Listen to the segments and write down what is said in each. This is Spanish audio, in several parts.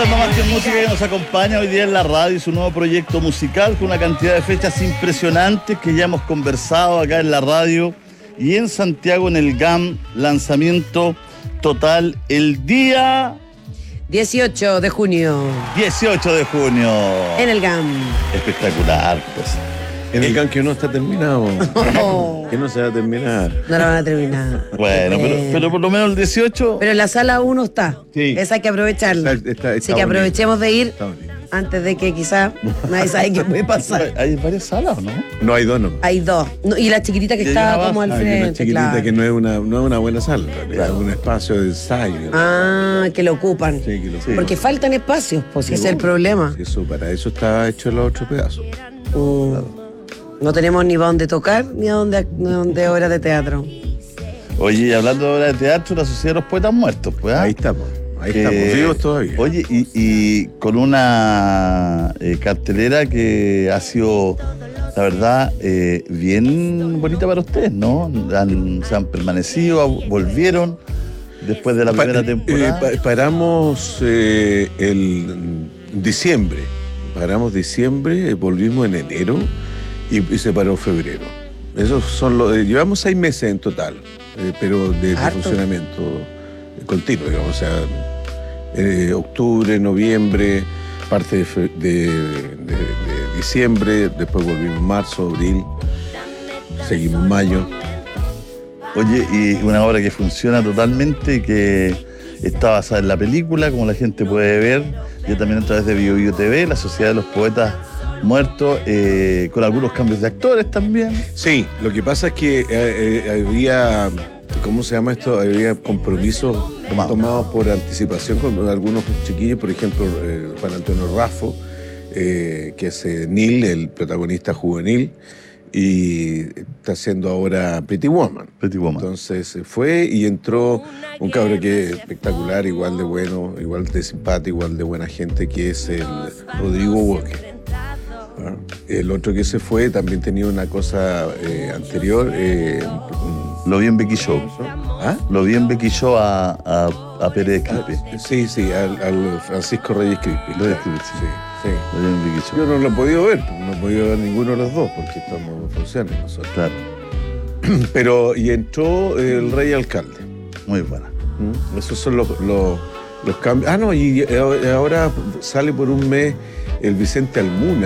escuchando Más que Música, que nos acompaña hoy día en la radio y su nuevo proyecto musical con una cantidad de fechas impresionantes que ya hemos conversado acá en la radio y en Santiago en el GAM, lanzamiento total el día 18 de junio. 18 de junio. En el GAM. Espectacular, pues. En el GAM que no está terminado. Que no se va a terminar. No lo van a terminar. Bueno, pero por lo menos el 18. Pero en la sala 1 está. Sí. Esa hay que aprovecharla. Está Así que bonito. aprovechemos de ir Está bonito. antes de que quizás nadie sabe qué puede pasar. Hay varias salas, ¿no? No hay dono. Hay dos. No, y la chiquitita que Y hay está una como al base. Hay una frente, chiquitita claro. que no es una buena sala, en realidad, Claro. es un espacio de ensayo. Ah, que lo ocupan. Sí, que lo Sí. Porque faltan espacios, pues ese es el problema. Eso, para eso está hecho el otro pedazo. No tenemos ni para dónde tocar, ni a dónde obras de teatro. Oye, y hablando de obra de teatro, la Sociedad de los Poetas Muertos, pues. ¿Ah? Ahí estamos vivos todavía. Oye, y con una cartelera que ha sido, la verdad, bien bonita para ustedes, ¿no? Se han permanecido, volvieron después de la primera temporada. Paramos el diciembre. Paramos diciembre, volvimos en enero y se paró febrero. Esos son los. Llevamos 6 meses en total, pero de Harto. funcionamiento continuo, digamos. O sea, octubre, noviembre, parte de diciembre, después volvimos marzo, abril, seguimos mayo. Oye, y una obra que funciona totalmente y que está basada en la película, como la gente puede ver, yo también a través de Bio Bio TV, la Sociedad de los Poetas Muertos, con algunos cambios de actores también. Sí, lo que pasa es que había, ¿cómo se llama esto? Había compromisos tomados por anticipación con algunos chiquillos, por ejemplo, Juan Antonio Raffo, que es Neil, el protagonista juvenil, y está haciendo ahora Pretty Woman. Pretty Woman. Entonces fue y entró un cabro que es espectacular, igual de bueno, igual de simpático, igual de buena gente, que es el Rodrigo Walker. ¿Ah? El otro que se fue también tenía una cosa anterior. Lo vi en Becky Show. ¿Ah? Lo vi en Becky Show a Pérez Quispe. Sí, al Francisco Reyes Crispi. Reyes Crispi, sí. Sí. Lo vi en Becky Show. Yo no lo he podido ver, no he podido ver ninguno de los dos porque estamos en funciones nosotros. Claro, Pero, y entró el Rey Alcalde. muy buena. Esos son los cambios. Ah, no, y ahora sale por un mes el Vicente Almuna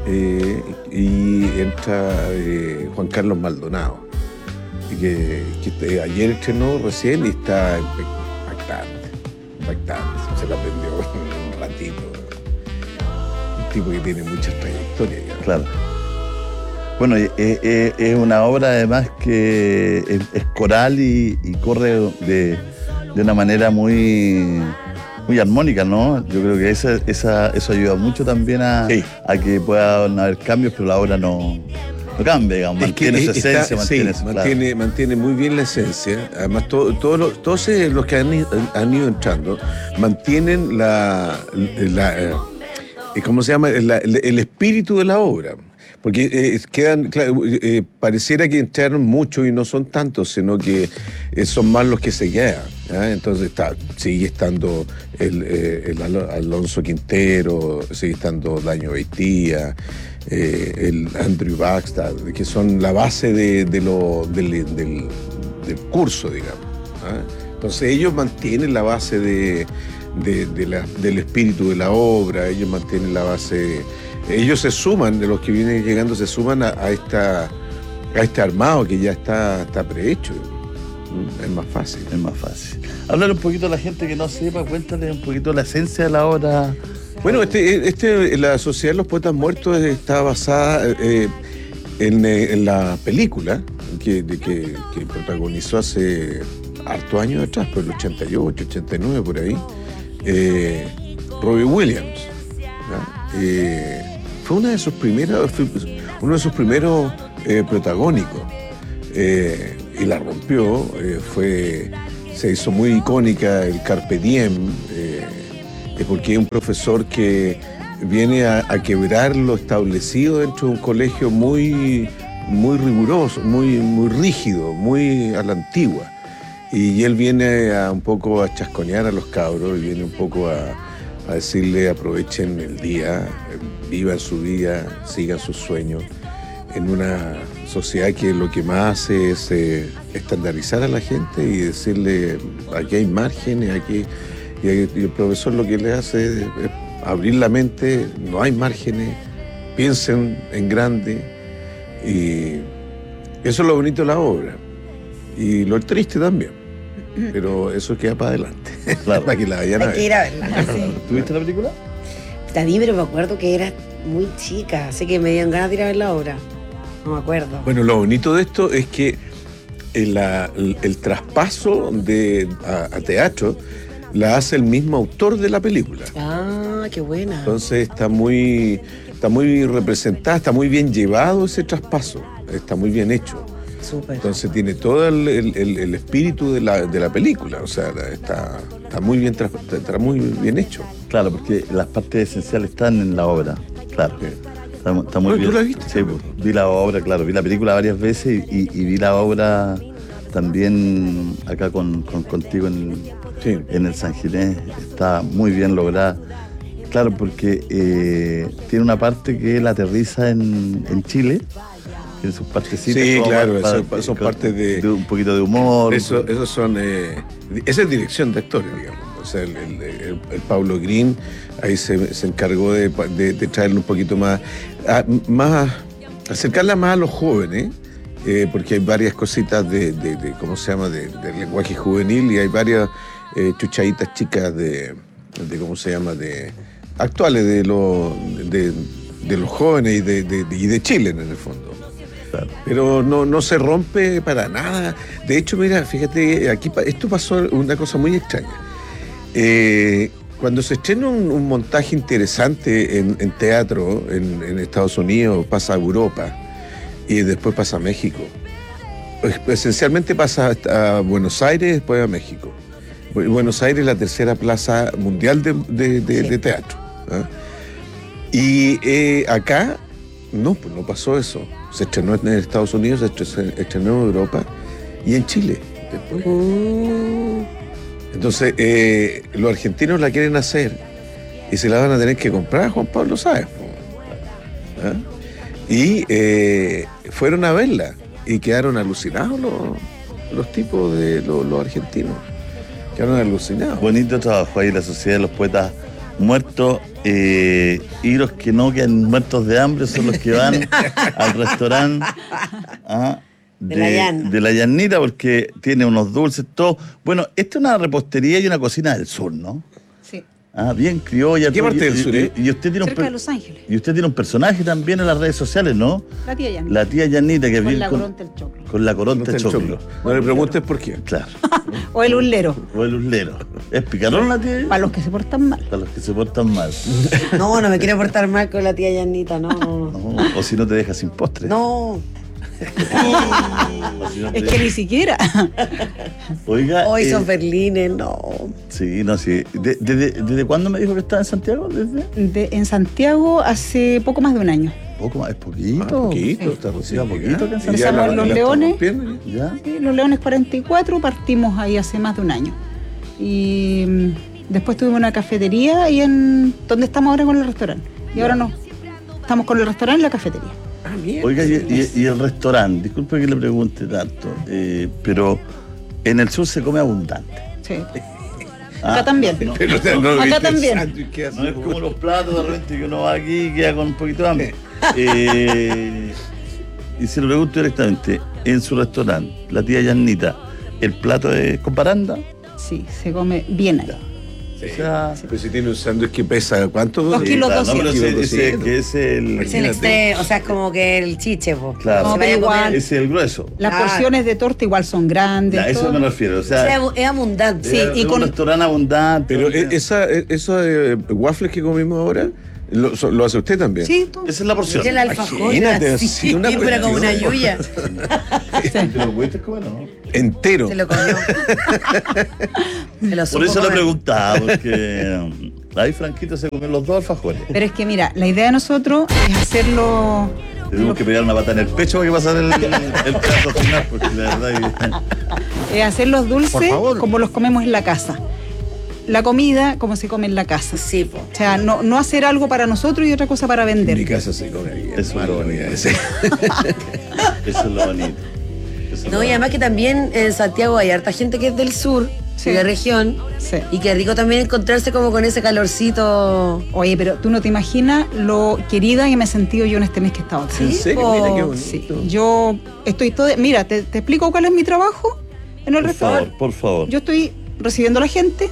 y entra Juan Carlos Maldonado, que ayer estrenó recién y está impactante. Se la aprendió en un ratito. Un tipo que tiene mucha trayectoria. Ya. Claro. Bueno, es una obra además que es coral y corre de una manera muy armónica, ¿no? Yo creo que eso ayuda mucho también a que puedan haber cambios, pero la obra no cambia, digamos, mantiene su esencia, mantiene muy bien la esencia. Además, todos los que han ido entrando mantienen ¿cómo se llama? El espíritu de la obra. Porque pareciera que entraron muchos y no son tantos, sino que son más los que se quedan. ¿Ah? Entonces sigue estando el Alonso Quintero, sigue estando Daño Beitía, el Andrew Baxter, que son la base del curso, digamos. ¿Ah? Entonces ellos mantienen la base del espíritu de la obra, ellos mantienen la base. Ellos se suman, de los que vienen llegando, se suman a este armado que ya está prehecho. Es más fácil. Es más fácil. Háblale un poquito a la gente que no sepa, cuéntale un poquito la esencia de la obra. Bueno, la Sociedad de los Poetas Muertos está basada en la película que protagonizó hace hartos años atrás, por el 88, 89, por ahí, Robbie Williams. ¿No? Fue uno de sus primeros protagónicos y la rompió. Se hizo muy icónica el Carpe Diem, porque es un profesor que viene a quebrar lo establecido dentro de un colegio muy riguroso, muy rígido, muy a la antigua. Y él viene un poco a chasconear a los cabros, y viene un poco a a decirle aprovechen el día, vivan su vida, sigan sus sueños, en una sociedad que lo que más hace es estandarizar a la gente y decirle aquí hay márgenes, y el profesor lo que le hace es abrir la mente, no hay márgenes, piensen en grande, y eso es lo bonito de la obra y lo triste también, pero eso queda para adelante. Claro. Para que la vayan a Hay que ver. ir a verla. Sí. ¿Tuviste la película? La vi, pero me acuerdo que era muy chica, así que me dieron ganas de ir a ver la obra. No me acuerdo. Bueno, lo bonito de esto es que el traspaso a teatro la hace el mismo autor de la película. Ah, qué buena. Entonces está muy representada, está muy bien llevado ese traspaso, está muy bien hecho. Súper. Entonces tiene todo el espíritu de la película, o sea, está muy bien está muy bien hecho. Claro, porque las partes esenciales están en la obra. Claro. Sí. Está muy Oye, bien. ¿tú la viste? Sí, pues, vi la obra, claro. Vi la película varias veces y vi la obra también acá contigo Sí. en el San Ginés. Está muy bien lograda. Claro, porque tiene una parte que él aterriza en Chile. Tiene sus partecitas. Sí, como claro, son partes de un poquito de humor. Esos son. Esa es dirección de actores, digamos. O sea, el Pablo Green ahí se encargó de traerle un poquito más. Acercarla más a los jóvenes, porque hay varias cositas de ¿cómo se llama? Del lenguaje juvenil, y hay varias chuchaditas chicas de ¿cómo se llama? De actuales de los jóvenes y de Chile, en el fondo. Claro. Pero no se rompe para nada. De hecho, mira, fíjate, aquí esto pasó una cosa muy extraña. Cuando se estrena un montaje interesante en teatro en Estados Unidos, pasa a Europa y después pasa a México. Esencialmente pasa a Buenos Aires, después a México. Buenos Aires es la tercera plaza mundial de teatro. ¿Ah? Y acá pues no pasó eso. Se estrenó en Estados Unidos, se estrenó en Europa y en Chile después. Entonces, los argentinos la quieren hacer y se la van a tener que comprar, Juan Pablo Sáez. ¿Ah? Y fueron a verla y quedaron alucinados los tipos de los argentinos. Quedaron alucinados. Bonito trabajo ahí la Sociedad de los Poetas Muertos, y los que no quedan muertos de hambre son los que van al restaurante de la Llanita, porque tiene unos dulces, todo. Bueno, esta es una repostería y una cocina del sur, ¿no? Sí. Bien criolla. ¿Qué parte del sur, y usted tiene Cerca de Los Ángeles. Y usted tiene un personaje también en las redes sociales, ¿no? La tía Yanni. La tía Llanita, que Con viene la coronta del choclo. con la coronta del choclo. No le preguntes por qué. Claro. O el urlero. O el uslero. ¿Es picarón la tía? Para los que se portan mal. Para los que se portan mal. No me quiero portar mal con la tía Yanita, no. No, o si no te deja sin postre. No. O si no te Es que ni siquiera. Oiga. Hoy son berlines, no. Sí, no, sí. ¿Desde cuándo me dijo que estaba en Santiago? ¿Desde? En Santiago hace poco más de un año. Poco más, es poquito. Poquito, Sí. está Sí, poquito que en Y ya Empezamos en Los la Leones. estamos rompiendo, ¿Ya? Sí, Los Leones 44 partimos ahí hace más de un año. Y después tuvimos una cafetería y donde estamos ahora con el restaurante. Y ahora no. Estamos con el restaurante y la cafetería. Bien. Oiga, y el restaurante, disculpe que le pregunte tanto, pero en el sur se come abundante. Sí. Ah, Acá también. no, Pero, Acá ¿viste el también. sándwich que hace? No es como los platos de repente que uno va aquí y queda con un poquito de hambre. Y se lo pregunto directamente, en su restaurante, la tía Yanita, ¿el plato es con paranda? Sí, se come bien ahí. Sí. O sea, Pero si tiene un sándwich que pesa, ¿cuánto? 2 kilos claro, no, 200. pero que es el... Es el extremo, o sea, es como que el chiche, po. Claro. No, No, pero igual. Es el grueso. Las Claro. porciones de torta igual son grandes. Ya, eso todo. me refiero. O O sea, sea, es abundante. Sí, y es con- un restaurante abundante. Pero o sea, esos waffles que comimos ahora, ¿lo hace usted también? Sí, todo. esa es la porción. Es el alfajor. Imagínate, así, así, una pero como una cuestión. yuya. ¿Los huetes comen o no? Entero. Se lo comió. Se lo Por supo eso le comer. preguntaba, porque ahí Franquito se comió los dos alfajores. Pero es que mira, la idea de nosotros es hacerlo. Tuvimos que pegar una pata en el pecho para que pasara el plato final, porque la verdad que... Hacer los Por dulces favor. como los comemos en la casa. la comida como se come en la casa. Sí, po. O sea, no hacer algo para nosotros y otra cosa para En vender. mi casa se come bien. Eso es lo bonito. ese. Eso es lo bonito. Eso es No, lo y además que también en Santiago hay harta gente que es del sur, Sí. de la región, Sí. y qué rico también encontrarse como con ese calorcito. Oye, pero tú no te imaginas lo querida que me he sentido yo en este mes que he estado acá. ¿En serio? po. Mira qué bonito. Sí, yo estoy todo... Mira, te explico cuál es mi trabajo en el Por restaurante. favor, por favor. Yo estoy recibiendo a la gente,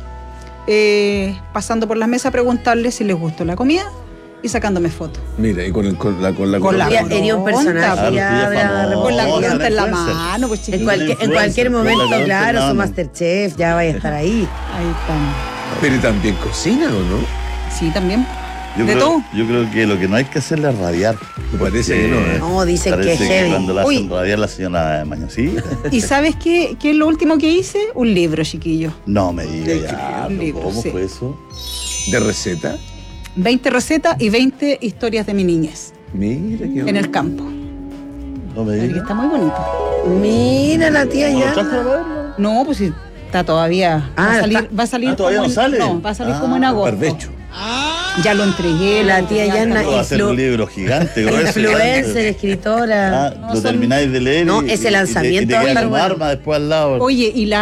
pasando por las mesas a preguntarles si les gustó la comida y sacándome fotos. Mira, y con la Con la Ya corona. sería un personaje, Ah, ya ya habrá famoso. Con la No, corona en la influencer. mano, pues En, chiquillos. cualquier, en influencer, cualquier con la momento, corona claro, en su mano. Masterchef ya vaya a estar ahí. Ahí están. Pero también cocina, ¿o no? Sí, también. Yo de creo, todo. yo creo que lo que no hay que hacerle es radiar. Me parece que no, ¿eh? No, dicen que es Parece heavy. cuando la Uy. hacen radiar la señora Mañosita. ¿Y sabes qué es lo último que hice? Un libro, chiquillo. No me diga ¿De ya. qué? Un libro, ¿Cómo sí. fue eso? ¿De receta? 20 recetas y 20 historias de mi niñez Mira qué en el campo. No me Así que diga. está muy bonito. Mira la tía ¿No lo ya. trajo a verlo? No, pues sí, está todavía. Ah, va a salir Ah, ¿todavía como no sale? No, va a salir Ah, como en agosto. barbecho. Ya lo entregué. La lo tía entregué al Yana Va a ser un libro gigante. grueso, Influencer, grande. escritora. Ah, No, lo son- termináis de leer. No, y- ese y lanzamiento te va a queda estar como bueno. arma después al lado. Oye, ¿y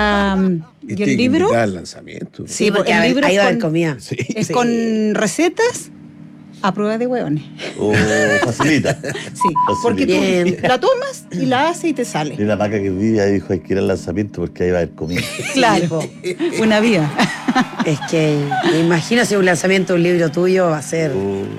Y el tiene que libro? invitar al lanzamiento. Sí, porque el a ver, libro ahí es va a haber con- comida. Sí. Es Sí. con recetas a prueba de hueones. O facilita. Sí, porque tú Bien. la tomas y la haces y te Y sale. la maca que vivía dijo hay que ir al lanzamiento porque ahí va a haber comida. Claro, po. una vía. Es que me imagino si un lanzamiento de un libro tuyo va a ser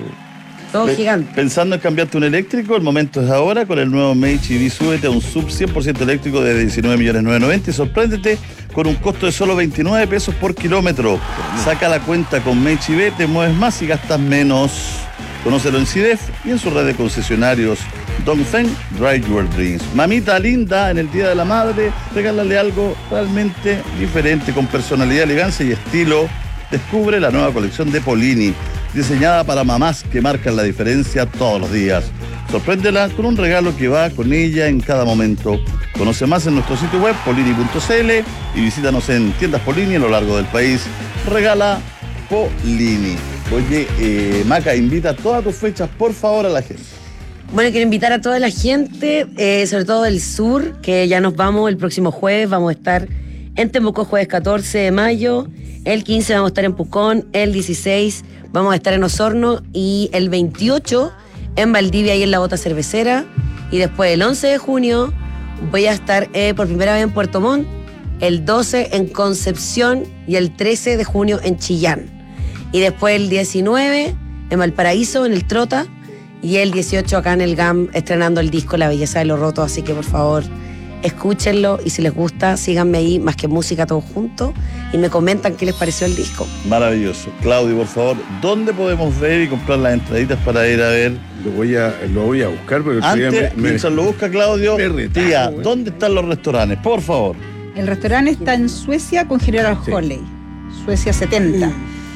todo gigante. Pensando en cambiarte un eléctrico, el momento es ahora. Con el nuevo Meiji EV, súbete a un sub 100% eléctrico de 19.990.000 y sorpréndete con un costo de solo 29 pesos por kilómetro. Saca la cuenta con Meiji EV, te mueves más y gastas menos. Conócelo en CIDEF y en su red de concesionarios. Dongfeng, Drive Your Dreams. Mamita linda, en el Día de la Madre, regálale algo realmente diferente, con personalidad, elegancia y estilo. Descubre la nueva colección de Polini, diseñada para mamás que marcan la diferencia todos los días. Sorpréndela con un regalo que va con ella en cada momento. Conoce más en nuestro sitio web polini.cl y visítanos en tiendas Polini a lo largo del país. Regala Polini. Oye, Maca, invita a todas tus fechas, por favor, a la gente. Bueno, quiero invitar a toda la gente, sobre todo del sur, que ya nos vamos el próximo jueves. Vamos a estar en Temuco jueves 14 de mayo. El 15 vamos a estar en Pucón. El 16 vamos a estar en Osorno. Y el 28 en Valdivia y en la Bota Cervecera. Y después el 11 de junio voy a estar por primera vez en Puerto Montt. El 12 en Concepción y el 13 de junio en Chillán. Y después el 19 en Valparaíso, en el Trota. Y el 18 acá en el GAM, estrenando el disco La Belleza de lo Roto. Así que por favor, escúchenlo. Y si les gusta, síganme ahí, Más que Música, todos juntos. Y me comentan qué les pareció el disco. Maravilloso. Claudio, por favor, ¿dónde podemos ver y comprar las entraditas para ir a ver? Lo voy a buscar, pero Antes, mientras lo busca Claudio, me retaron, tía, güey. ¿dónde están los restaurantes? Por favor. El restaurante está en Suecia con General Sí. Holley, Suecia 70.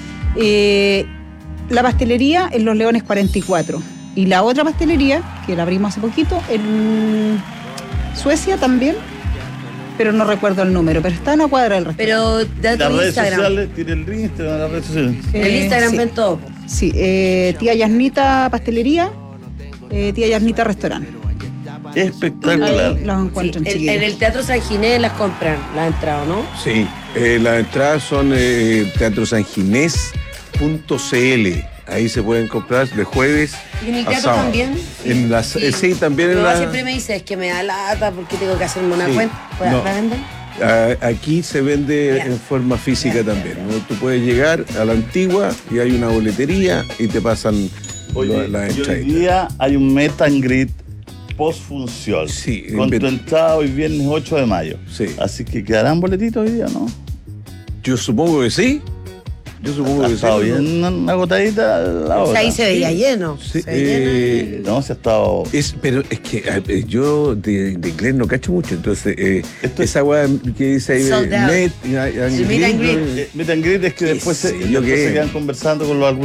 La pastelería en Los Leones 44. Y la otra pastelería, que la abrimos hace poquito, en Suecia también, pero no recuerdo el número, pero está en la cuadra del restaurante. Pero de Las tu redes Instagram. sociales, tiene el Instagram, las redes sociales. El Instagram sí. ven todo. Sí, tía Yasnita Pastelería, tía Yasnita Restaurante. Espectacular. Ahí los Sí, encuentran, en chiquillos. el Teatro San Ginés las compran, las entradas, ¿no? Sí, las entradas son teatrosanginés.cl. Ahí se pueden comprar de jueves ¿Y en el a teatro sábado. también? En las, sí, también Mi en mamá la... siempre me dice, es que me da lata porque tengo que hacerme una Sí. cuenta. No. ¿La venden? Aquí se vende Ya. en forma física Ya, también, ¿no? Tú puedes llegar a la antigua y hay una boletería y te pasan Oye, las y hoy entraditas. día hay un meet and greet post-función. Sí, Con tu en- entrada hoy viernes 8 de mayo. Sí. Así que quedarán boletitos hoy día, ¿no? Yo supongo que sí. Yo supongo Ha que estado sí. bien agotadita la O hora. sea, ahí se veía lleno. Sí, Se veía lleno. No, se ha estado... Pero es que yo de inglés no cacho mucho, entonces Esto es- esa weá que dice ahí Sold de out. meet Sí, meet and greet. Meet and greet es que ¿Qué después, sé se, yo después qué? se quedan conversando con los